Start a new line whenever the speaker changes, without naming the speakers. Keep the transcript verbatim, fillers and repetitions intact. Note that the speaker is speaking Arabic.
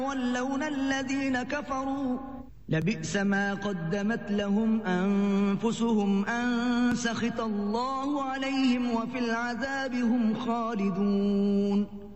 يتولون الذين كفروا لبئس ما قدمت لهم أنفسهم أن سخط الله عليهم وفي العذاب هم خالدون.